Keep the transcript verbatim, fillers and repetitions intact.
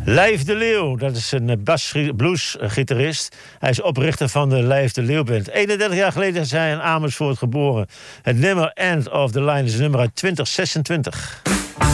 Lijf de Leeuw, dat is een bluesgitarist. Hij is oprichter van de Lijf de Leeuw Band. eenendertig jaar geleden is hij in Amersfoort geboren. Het nummer End of the Line is een nummer uit twintig zesentwintig.